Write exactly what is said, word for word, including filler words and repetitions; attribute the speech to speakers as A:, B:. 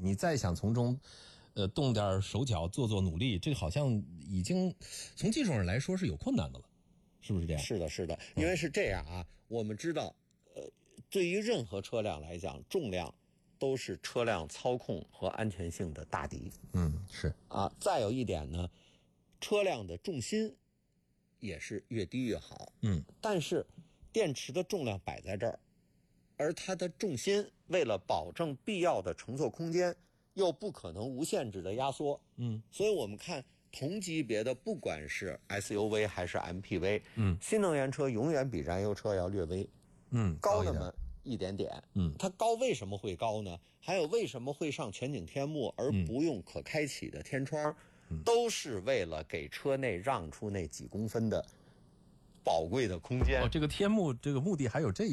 A: 你再想从中呃动点手脚做做努力，这个好像已经从技术上来说是有困难的了，是不是这样？
B: 是的是的，因为是这样啊，嗯、我们知道呃对于任何车辆来讲，重量都是车辆操控和安全性的大敌。
A: 嗯，是
B: 啊，再有一点呢，车辆的重心也是越低越好。
A: 嗯，
B: 但是电池的重量摆在这儿，而它的重心为了保证必要的承受空间，又不可能无限制的压缩。
A: 嗯，
B: 所以我们看同级别的，不管是 S U V 还是 M P V，
A: 嗯，
B: 新能源车永远比燃油车要略微
A: 嗯
B: 高那么一点点。
A: 嗯，
B: 它高为什么会高呢？还有为什么会上全景天幕而不用可开启的天窗？嗯、都是为了给车内让出那几公分的宝贵的空间。
A: 哦，这个天幕这个目的还有这